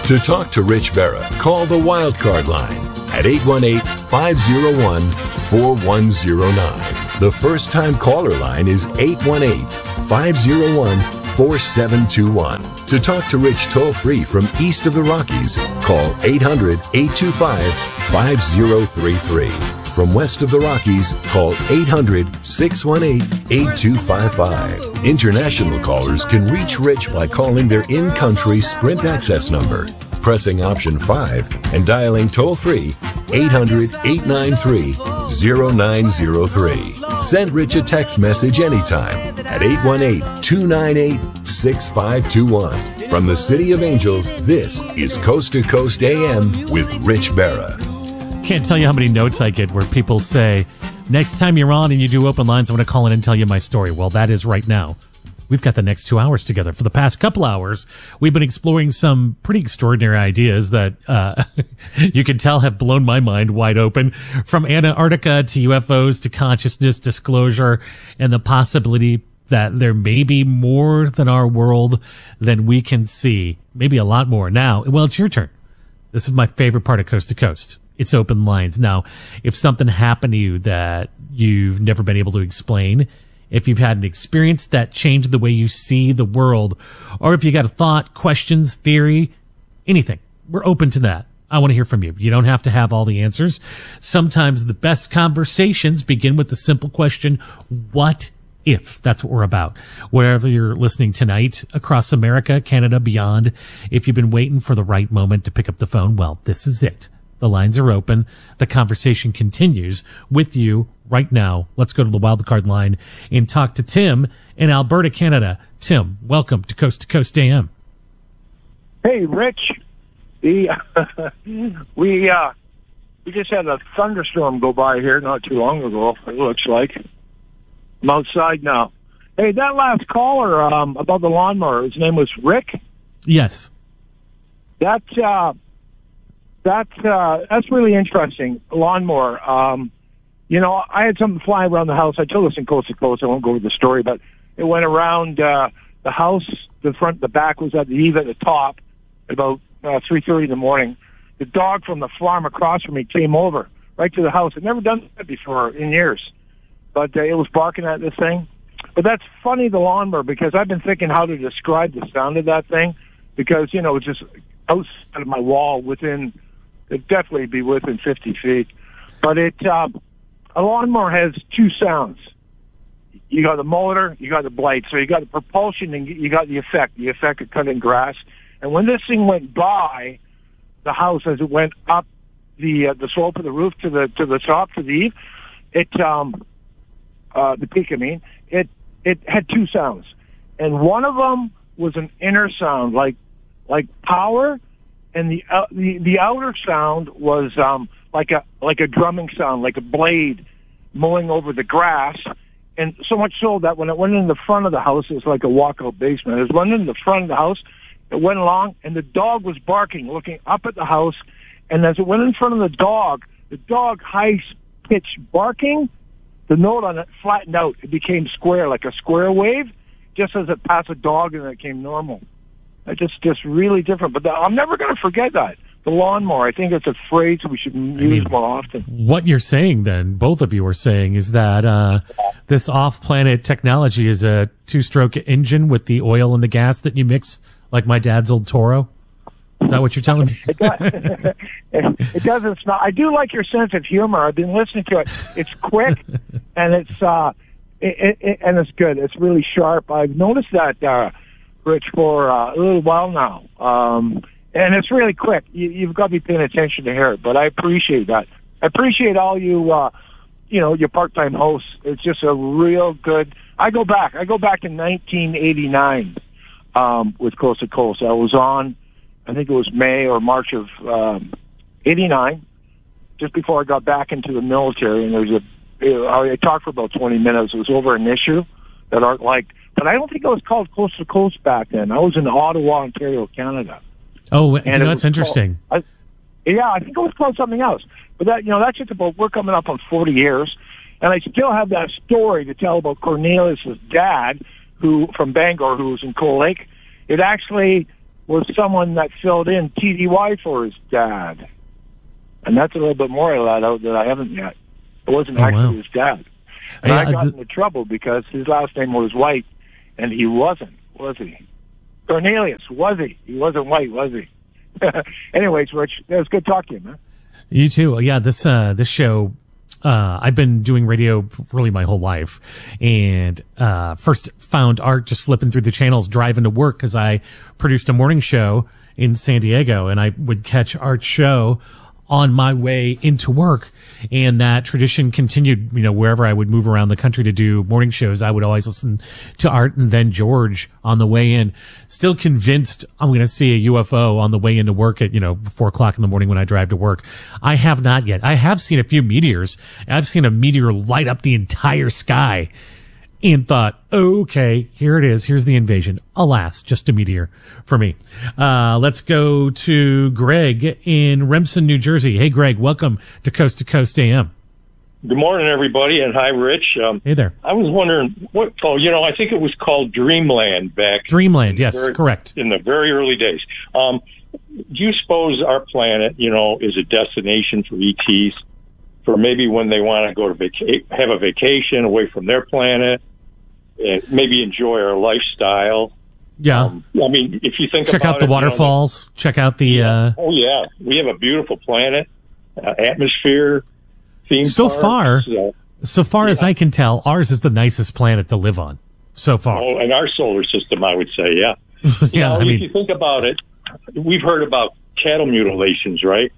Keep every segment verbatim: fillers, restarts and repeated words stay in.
To talk to Rich Berra, call the Wildcard line at eight one eight, five oh one, four one oh nine. The first-time caller line is eight one eight, five oh one, four seven two one. To talk to Rich toll-free from east of the Rockies, call eight hundred, eight two five, five oh three three. From west of the Rockies, call eight hundred, six one eight, eight two five five. International callers can reach Rich by calling their in-country Sprint access number, pressing option five, and dialing toll-free eight hundred, eight nine three, oh nine oh three. Send Rich a text message anytime at eight one eight, two nine eight, six five two one. From the City of Angels, this is Coast to Coast A M with Rich Berra. Can't tell you how many notes I get where people say, next time you're on and you do open lines, I'm going to call in and tell you my story. Well, that is right now. We've got the next two hours together. For the past couple hours, we've been exploring some pretty extraordinary ideas that uh you can tell have blown my mind wide open. From Antarctica to U F Os to consciousness disclosure and the possibility that there may be more than our world than we can see. Maybe a lot more. Now, well, it's your turn. This is my favorite part of Coast to Coast. It's open lines. Now, if something happened to you that you've never been able to explain, if you've had an experience that changed the way you see the world, or if you got a thought, questions, theory, anything, we're open to that. I want to hear from you. You don't have to have all the answers. Sometimes the best conversations begin with the simple question, what if? That's what we're about. Wherever you're listening tonight, across America, Canada, beyond, if you've been waiting for the right moment to pick up the phone, well, this is it. The lines are open. The conversation continues with you right now. Let's go to the wildcard line and talk to Tim in Alberta, Canada. Tim, welcome to Coast to Coast A M. Hey, Rich. The, we uh, we just had a thunderstorm go by here not too long ago, it looks like. I'm outside now. Hey, that last caller um, about the lawnmower, his name was Rick? Yes. That... Uh, That's uh, that's really interesting. Lawnmower. Um, you know, I had something fly around the house. I told this in Coast to Coast. I won't go over the story, but it went around uh, the house. The front, the back was at the eave at the top. At about uh, three thirty in the morning, the dog from the farm across from me came over right to the house. I'd never done that before in years, but uh, it was barking at this thing. But that's funny, the lawnmower, because I've been thinking how to describe the sound of that thing, because you know it's just outside of my wall within. It'd definitely be within fifty feet. But it, uh, a lawnmower has two sounds. You got the motor, you got the blade. So you got the propulsion and you got the effect, the effect of cutting grass. And when this thing went by the house as it went up the uh, the slope of the roof to the to the top, to the eave, it, um, uh, the peak, I mean, it, it had two sounds. And one of them was an inner sound, like, like power. And the, uh, the the outer sound was um, like a like a drumming sound, like a blade mowing over the grass. And so much so that when it went in the front of the house, it was like a walkout basement. It went in the front of the house, it went along, and the dog was barking, looking up at the house. And as it went in front of the dog, the dog high-pitched barking, the note on it flattened out. It became square, like a square wave, just as it passed a dog and it came normal. It's just, just really different. But the, I'm never going to forget that. The lawnmower, I think it's a phrase we should use I mean, more often. What you're saying then, both of you are saying, is that uh, this off-planet technology is a two-stroke engine with the oil and the gas that you mix, like my dad's old Toro? Is that what you're telling me? it, does, it, it doesn't smell. I do like your sense of humor. I've been listening to it. It's quick, and it's uh, it, it, and it's good. It's really sharp. I've noticed that, uh, Rich, for uh, a little while now. Um, and it's really quick. You, you've got to be paying attention to hear it, but I appreciate that. I appreciate all you, uh, you know, your part-time hosts. It's just a real good... I go back. I go back to nineteen eighty-nine um, with Coast to Coast. I was on, I think it was May or March of um, eighty-nine, just before I got back into the military. And there was a... I talked for about twenty minutes. It was over an issue that Art liked. But I don't think it was called Coast to Coast back then. I was in Ottawa, Ontario, Canada. Oh, and you know, that's interesting. Called, I, yeah, I think it was called something else. But that, you know, that's just about, we're coming up on forty years, and I still have that story to tell about Cornelius' dad, who, from Bangor, who was in Cold Lake. It actually, was someone that filled in T D Y for his dad. And that's a little bit more I let out that I haven't yet. It wasn't oh, actually wow. his dad. And yeah, I got th- into trouble because his last name was White, and he wasn't, was he? Cornelius, was he? He wasn't white, was he? Anyways, Rich, it was good talking to you, man. You too. Yeah, this uh, this show, uh, I've been doing radio really my whole life, and uh, first found Art just flipping through the channels driving to work because I produced a morning show in San Diego, and I would catch Art's show on my way into work, and that tradition continued. You know, wherever I would move around the country to do morning shows, I would always listen to Art and then George on the way in. Still convinced I'm going to see a U F O on the way into work at, you know, four o'clock in the morning when I drive to work. I have not yet. I have seen a few meteors. I've seen a meteor light up the entire sky and thought, okay, here it is. Here's the invasion. Alas, just a meteor for me. Uh, let's go to Greg in Remsen, New Jersey. Hey, Greg, welcome to Coast to Coast A M. Good morning, everybody, and hi, Rich. Um, hey there. I was wondering, what? Oh, you know, I think it was called Dreamland back. Dreamland, yes, very, correct. In the very early days. Um, do you suppose our planet, you know, is a destination for E Ts, for maybe when they want to go to vaca- have a vacation away from their planet, and maybe enjoy our lifestyle? Yeah. Um, I mean, if you think check about out the it, waterfalls. You know, check out the. Yeah. Uh, oh yeah, we have a beautiful planet, uh, atmosphere. Theme so parks, far, uh, so far yeah. as I can tell, ours is the nicest planet to live on. So far. Oh, in our solar system, I would say, yeah. yeah. You know, I if mean, you think about it, we've heard about cattle mutilations, right?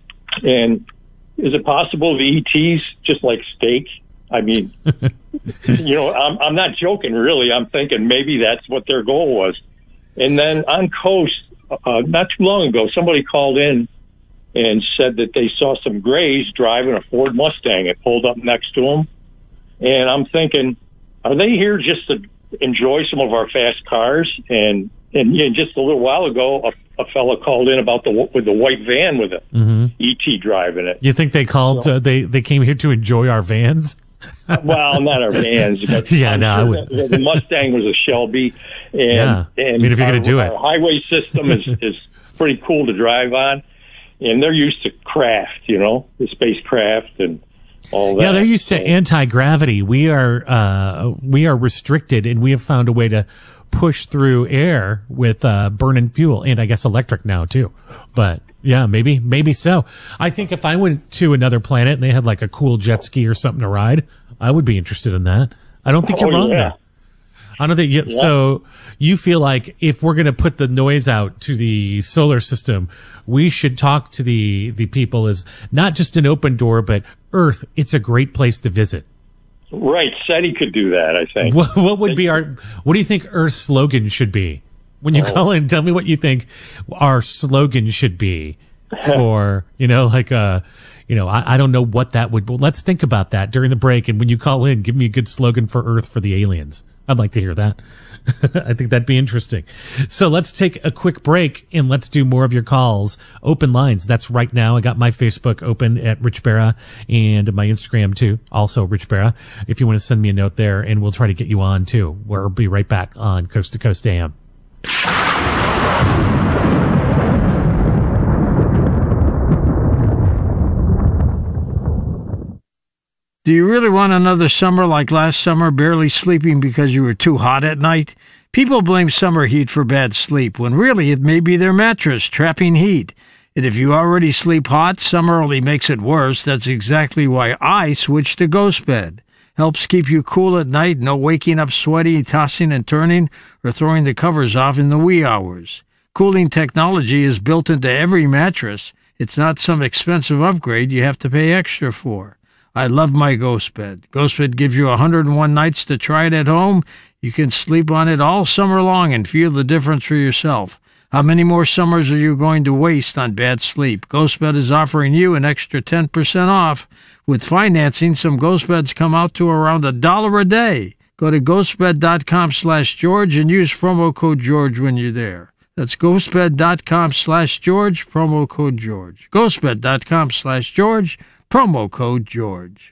And is it possible the E Ts just like steak? I mean, you know, I'm, I'm not joking, really. I'm thinking maybe that's what their goal was. And then on Coast, uh, not too long ago, somebody called in and said that they saw some Grays driving a Ford Mustang. It pulled up next to them. And I'm thinking, are they here just to enjoy some of our fast cars? And and you know, just a little while ago, a, a fellow called in about the with the white van with a mm-hmm. E T driving it. You think they called? So, uh, they they came here to enjoy our vans? Well, not our vans. But yeah, no, sure I would. the, the Mustang was a Shelby, and yeah. and I mean, if you're our, going to do our it, highway system is is pretty cool to drive on, and they're used to craft, you know, the spacecraft and all that. Yeah, they're used to so, anti-gravity. We are uh, we are restricted, and we have found a way to push through air with uh, burning fuel, and I guess electric now too. But yeah, maybe maybe so. I think if I went to another planet and they had like a cool jet ski or something to ride, I would be interested in that. I don't think you're oh, wrong yeah. there. I don't think you, yeah. so. You feel like if we're going to put the noise out to the solar system, we should talk to the the people as not just an open door, but Earth. It's a great place to visit. Right, SETI could do that. I think. What, what would be our? What do you think Earth's slogan should be? When you oh. call in, tell me what you think our slogan should be for, you know, like, uh, you know, I, I don't know what that would, well, let's think about that during the break. And when you call in, give me a good slogan for Earth for the aliens. I'd like to hear that. I think that'd be interesting. So let's take a quick break and let's do more of your calls. Open lines. That's right now. I got my Facebook open at Rich Barra and my Instagram too. Also Rich Barra. If you want to send me a note there and we'll try to get you on too. We'll be right back on Coast to Coast A M. Do you really want another summer like last summer, barely sleeping because you were too hot at night? People blame summer heat for bad sleep, when really it may be their mattress trapping heat. And if you already sleep hot, summer only makes it worse. That's exactly why I switched to Ghost Bed. Helps keep you cool at night, no waking up sweaty, tossing and turning, or throwing the covers off in the wee hours. Cooling technology is built into every mattress. It's not some expensive upgrade you have to pay extra for. I love my Ghost Bed. Ghost Bed gives you one hundred one nights to try it at home. You can sleep on it all summer long and feel the difference for yourself. How many more summers are you going to waste on bad sleep? Ghost Bed is offering you an extra ten percent off. With financing, some Ghost Beds come out to around a dollar a day. Go to ghostbed.com slash George and use promo code George when you're there. That's ghostbed.com slash George, promo code George. ghostbed.com slash George, promo code George.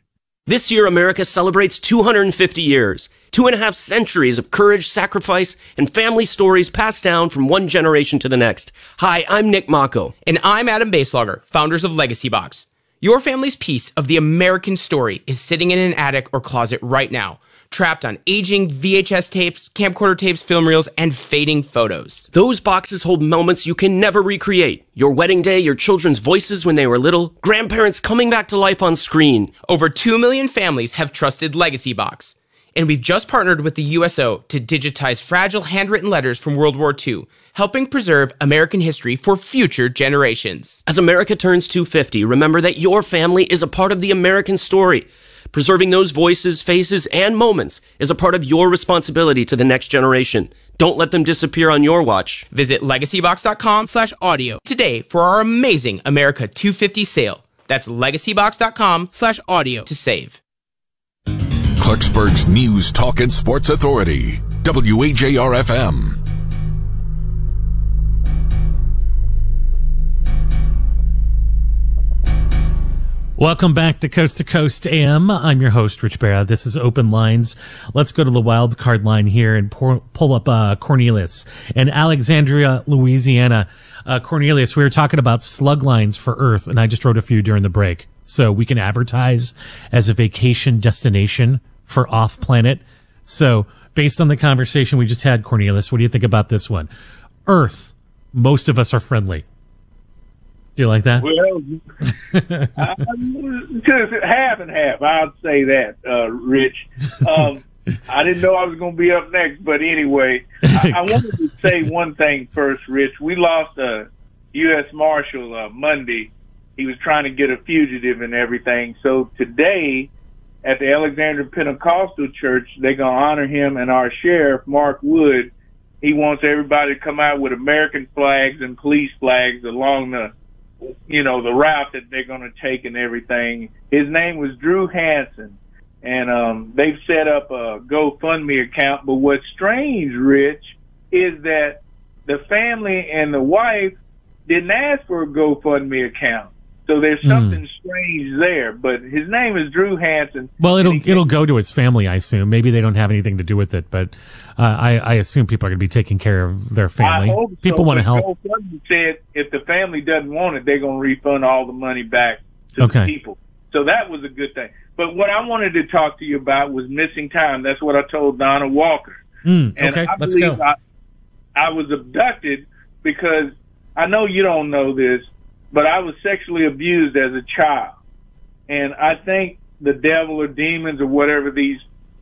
This year, America celebrates two hundred fifty years, two and a half centuries of courage, sacrifice, and family stories passed down from one generation to the next. Hi, I'm Nick Mako. And I'm Adam Baselogger, founders of Legacy Box. Your family's piece of the American story is sitting in an attic or closet right now, trapped on aging V H S tapes, camcorder tapes, film reels, and fading photos. Those boxes hold moments you can never recreate. Your wedding day, your children's voices when they were little, grandparents coming back to life on screen. Over two million families have trusted Legacy Box. And we've just partnered with the U S O to digitize fragile handwritten letters from World War Two, helping preserve American history for future generations. As America turns two hundred fifty, remember that your family is a part of the American story. Preserving those voices, faces, and moments is a part of your responsibility to the next generation. Don't let them disappear on your watch. Visit legacybox.com slash audio today for our amazing America two fifty sale. That's legacybox.com slash audio to save. Clarksburg's News, Talk, and Sports Authority, W A J R F M. Welcome back to Coast to Coast A M. I'm your host, Rich Barra. This is Open Lines. Let's go to the wild card line here and pour, pull up uh, Cornelius in Alexandria, Louisiana. Uh, Cornelius, we were talking about slug lines for Earth, and I just wrote a few during the break. So we can advertise as a vacation destination for off-planet. So based on the conversation we just had, Cornelius, what do you think about this one? Earth, most of us are friendly. Do you like that? Well, because half and half, I'd say that, uh, Rich. Um, I didn't know I was going to be up next, but anyway, I, I wanted to say one thing first, Rich. We lost a U S Marshal uh, Monday. He was trying to get a fugitive and everything. So today, at the Alexandria Pentecostal Church, they're going to honor him, and our sheriff, Mark Wood, he wants everybody to come out with American flags and police flags along the you know, the route that they're going to take and everything. His name was Drew Hansen, and um, they've set up a GoFundMe account. But what's strange, Rich, is that the family and the wife didn't ask for a GoFundMe account. So there's something mm. strange there. But his name is Drew Hansen. Well, it'll it'll go to his family, I assume. Maybe they don't have anything to do with it, but uh, I, I assume people are going to be taking care of their family. I hope people so, want to help. GoFundMe said if the family doesn't want it, they're going to refund all the money back to okay. the people. So that was a good thing. But what I wanted to talk to you about was missing time. That's what I told Donna Walker. Mm, and okay, I let's believe go. I, I was abducted because I know you don't know this, but I was sexually abused as a child. And I think the devil or demons or whatever these,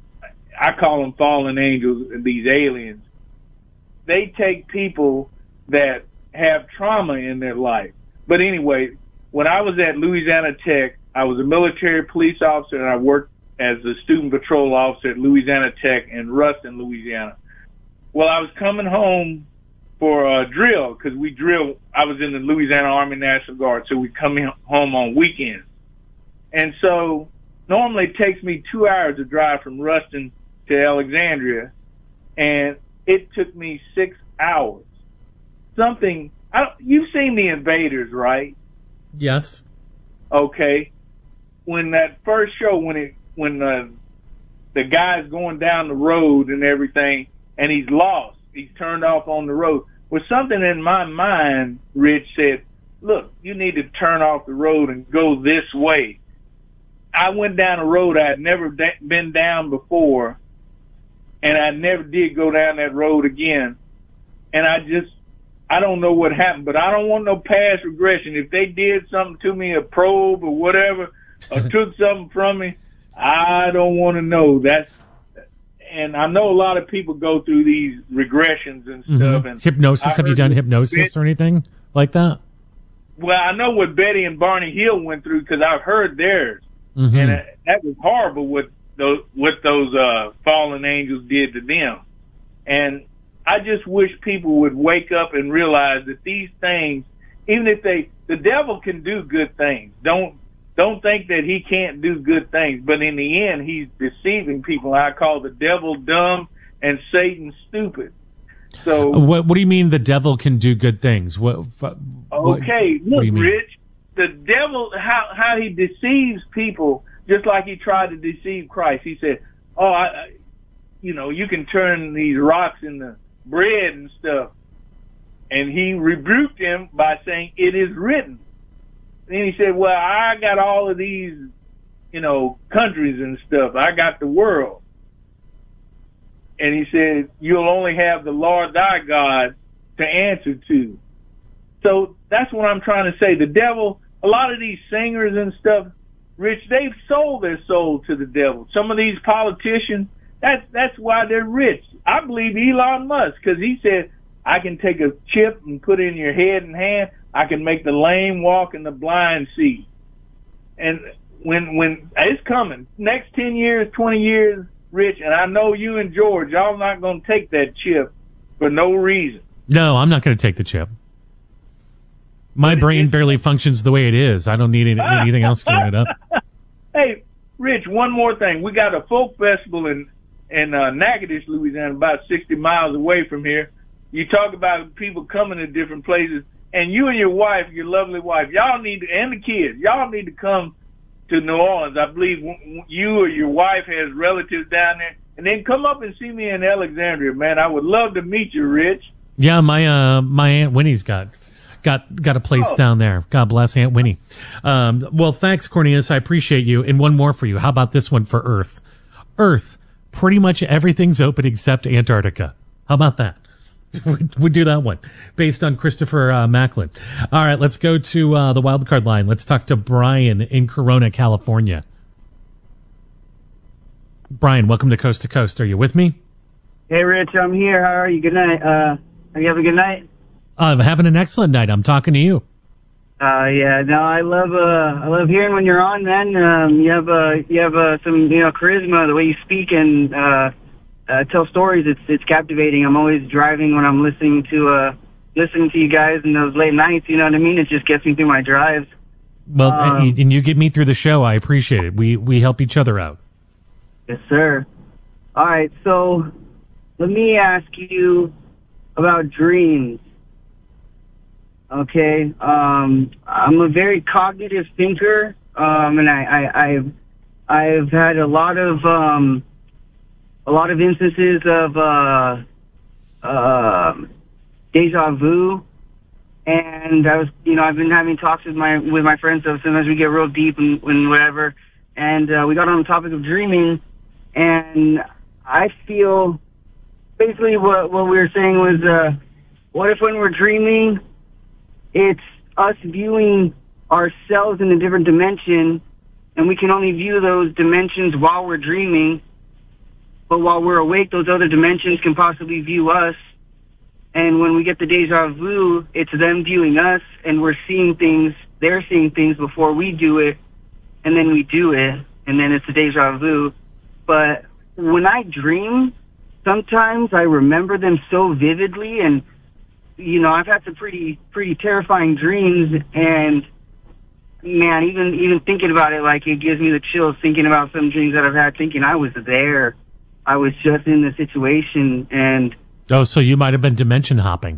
I call them fallen angels, these aliens, they take people that have trauma in their life. But anyway, when I was at Louisiana Tech, I was a military police officer, and I worked as a student patrol officer at Louisiana Tech in Ruston, Louisiana. Well, I was coming home for a drill, because we drill. I was in the Louisiana Army National Guard, so we come in, home on weekends. And so normally it takes me two hours to drive from Ruston to Alexandria, and it took me six hours. Something, I don't, you've seen The Invaders, right? Yes. Okay. When that first show, when it, when uh, the guy's going down the road and everything, and he's lost, he's turned off on the road. Well, something in my mind, Rich, said, look, you need to turn off the road and go this way. I went down a road I had never da- been down before, and I never did go down that road again. And I just, I don't know what happened, but I don't want no past regression. If they did something to me, a probe or whatever, or took something from me, I don't want to know. That's, and I know a lot of people go through these regressions and stuff. Mm-hmm. And hypnosis? I Have you done hypnosis Bet- or anything like that? Well, I know what Betty and Barney Hill went through because I've heard theirs, Mm-hmm. and it, that was horrible what those what those uh, fallen angels did to them. And I just wish people would wake up and realize that these things, even if they, the devil can do good things. Don't don't think that he can't do good things. But in the end, he's deceiving people. I call the devil dumb and Satan stupid. So what what do you mean the devil can do good things? What? what okay, what look, Rich, the devil, how how he deceives people just like he tried to deceive Christ. He said, oh, I, you know, you can turn these rocks into bread and stuff. And he rebuked him by saying, it is written. And he said, well, I got all of these, you know, countries and stuff. I got the world. And he said, you'll only have the Lord thy God to answer to. So that's what I'm trying to say. The devil, a lot of these singers and stuff, Rich, they've sold their soul to the devil. Some of these politicians, that's, that's why they're rich. I believe Elon Musk, because he said, I can take a chip and put it in your head and hand. I can make the lame walk and the blind see. And when, when it's coming, next ten years, twenty years, Rich, and I know you and George, y'all not going to take that chip for no reason. No, I'm not going to take the chip. My brain barely functions the way it is. I don't need any, anything else screwing it up. Hey, Rich, one more thing. We got a folk festival in, in uh, Natchitoches, Louisiana, about sixty miles away from here. You talk about people coming to different places, and you and your wife, your lovely wife, y'all need to, and the kids, y'all need to come to New Orleans. I believe you or your wife has relatives down there, and then come up and see me in Alexandria, man. I would love to meet you, Rich. Yeah, my uh, my Aunt Winnie's got got got a place oh. down there. God bless Aunt Winnie. Um, well, thanks, Cornelius. I appreciate you. And one more for you. How about this one for Earth? Earth, pretty much everything's open except Antarctica. How about that? We do that one based on Christopher uh, Macklin. All right, let's go to uh, the wild card line. Let's talk to Brian in Corona, California. Brian, welcome to Coast to Coast. Are you with me? Hey, Rich, I'm here. How are you? Good night. Uh, are you having a good night? I'm having an excellent night. I'm talking to you. Uh, yeah, no, I love, uh, I love hearing when you're on, man. Um, you have, uh, you have, uh, some, you know, charisma, the way you speak and, uh, Uh, tell stories. It's it's captivating. I'm always driving when I'm listening to uh listening to you guys in those late nights. You know what I mean? It just gets me through my drives. Well, um, and, and you get me through the show. I appreciate it. We we help each other out. Yes, sir. All right. So let me ask you about dreams. Okay. Um, I'm a very cognitive thinker, um, and I, I I've I've had a lot of um. a lot of instances of uh, uh, deja vu, and I was, you know, I've been having talks with my with my friends. So sometimes we get real deep and, and whatever, and uh, we got on the topic of dreaming, and I feel basically what what we were saying was, uh, what if when we're dreaming, it's us viewing ourselves in a different dimension, and we can only view those dimensions while we're dreaming. But while we're awake, those other dimensions can possibly view us. And when we get the deja vu, it's them viewing us, and we're seeing things, they're seeing things before we do it, and then we do it, and then it's a deja vu. But when I dream, sometimes I remember them so vividly, and, you know, I've had some pretty, pretty terrifying dreams, and, man, even, even thinking about it, like, it gives me the chills thinking about some dreams that I've had, thinking I was there. I was just in the situation, and... Oh, so you might have been dimension hopping.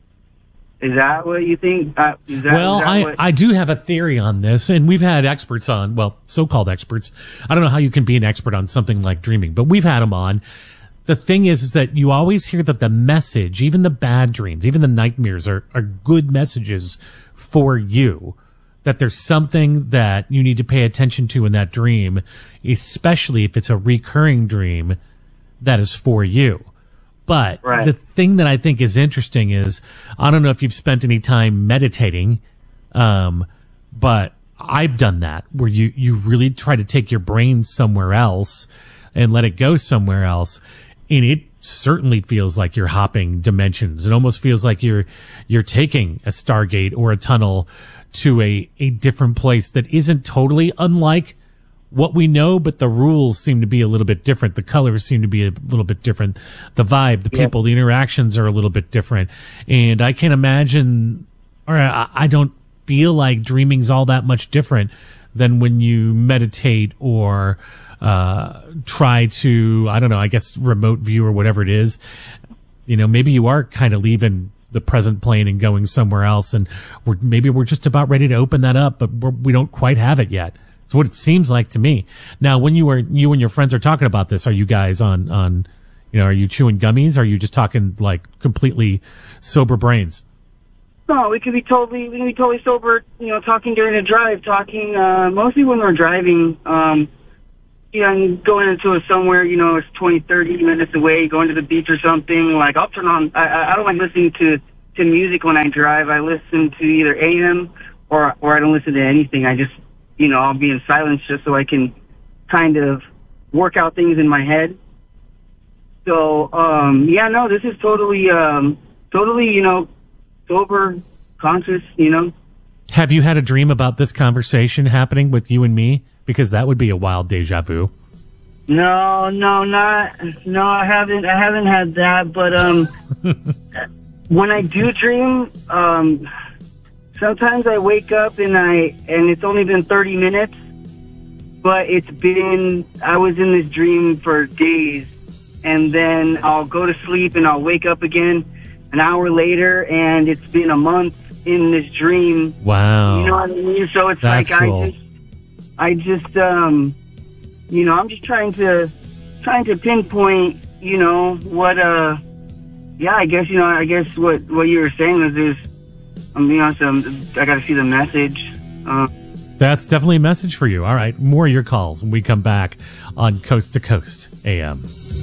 Is that what you think? Uh, is that, well, is that I, what... I do have a theory on this, and we've had experts on, well, so-called experts. I don't know how you can be an expert on something like dreaming, but we've had them on. The thing is, is that you always hear that the message, even the bad dreams, even the nightmares are, are good messages for you. That there's something that you need to pay attention to in that dream, especially if it's a recurring dream that is for you. But right. The thing that I think is interesting is, I don't know if you've spent any time meditating, um, but I've done that where you, you really try to take your brain somewhere else and let it go somewhere else. And it certainly feels like you're hopping dimensions. It almost feels like you're, you're taking a Stargate or a tunnel to a, a different place that isn't totally unlike what we know, but the rules seem to be a little bit different. The colors seem to be a little bit different. The vibe, the people, yeah. the interactions are a little bit different. And I can't imagine, or I, I don't feel like dreaming's all that much different than when you meditate or uh try to, I don't know, I guess remote view or whatever it is. You know, maybe you are kind of leaving the present plane and going somewhere else, and we're maybe we're just about ready to open that up, but we're, we don't quite have it yet. It's what it seems like to me. Now, when you are you and your friends are talking about this, are you guys on on, you know, are you chewing gummies? Or are you just talking like completely sober brains? No, we could be totally we can be totally sober. You know, talking during a drive, talking uh, mostly when we're driving. Um, you know, and going into a somewhere, you know, it's twenty, thirty minutes away, going to the beach or something. Like I'll turn on. I, I don't like listening to to music when I drive. I listen to either A M or or I don't listen to anything. I just, you know, I'll be in silence just so I can kind of work out things in my head. So, um, yeah, no, this is totally, um, totally, you know, sober, conscious, you know. Have you had a dream about this conversation happening with you and me? Because that would be a wild deja vu. No, no, not, no, I haven't, I haven't had that, but, um, when I do dream, um, sometimes I wake up and I, and it's only been thirty minutes, but it's been, I was in this dream for days, and then I'll go to sleep and I'll wake up again an hour later, and it's been a month in this dream. Wow. You know what I mean? So it's That's like, cool. I just, I just, um, you know, I'm just trying to, trying to pinpoint, you know, what, uh, yeah, I guess, you know, I guess what, what you were saying is there's, I'm being honest, um, I got to see the message. Uh, That's definitely a message for you. All right. More of your calls when we come back on Coast to Coast A M.